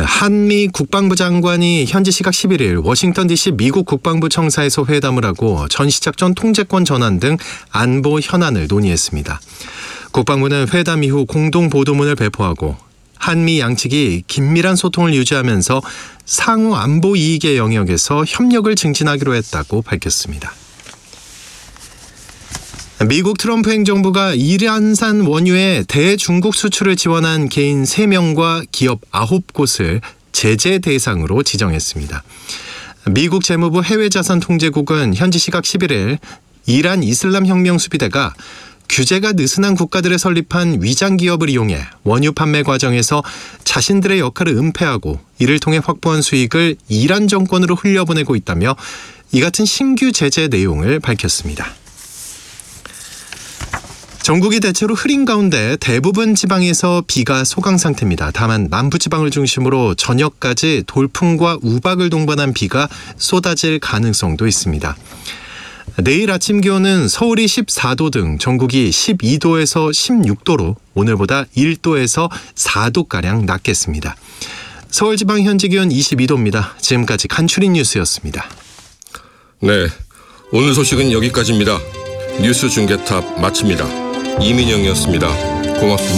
한미 국방부 장관이 현지 시각 11일 워싱턴 DC 미국 국방부 청사에서 회담을 하고 전시작전 통제권 전환 등 안보 현안을 논의했습니다. 국방부는 회담 이후 공동 보도문을 배포하고 한미 양측이 긴밀한 소통을 유지하면서 상호 안보 이익의 영역에서 협력을 증진하기로 했다고 밝혔습니다. 미국 트럼프 행정부가 이란산 원유의 대중국 수출을 지원한 개인 3명과 기업 9곳을 제재 대상으로 지정했습니다. 미국 재무부 해외자산통제국은 현지 시각 11일 이란 이슬람혁명수비대가 규제가 느슨한 국가들에 설립한 위장 기업을 이용해 원유 판매 과정에서 자신들의 역할을 은폐하고 이를 통해 확보한 수익을 이란 정권으로 흘려보내고 있다며 이 같은 신규 제재 내용을 밝혔습니다. 전국이 대체로 흐린 가운데 대부분 지방에서 비가 소강 상태입니다. 다만 남부지방을 중심으로 저녁까지 돌풍과 우박을 동반한 비가 쏟아질 가능성도 있습니다. 내일 아침 기온은 서울이 14도 등 전국이 12도에서 16도로 오늘보다 1도에서 4도가량 낮겠습니다. 서울지방 현지 기온 22도입니다. 지금까지 간추린 뉴스였습니다. 네, 오늘 소식은 여기까지입니다. 뉴스 중계탑 마칩니다. 이민영이었습니다. 고맙습니다.